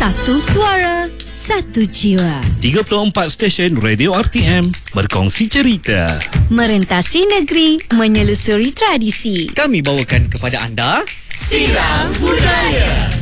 Satu suara, satu jiwa. 34 stesen radio RTM berkongsi cerita. Merentasi negeri, menyelusuri tradisi. Kami bawakan kepada anda Silang Budaya.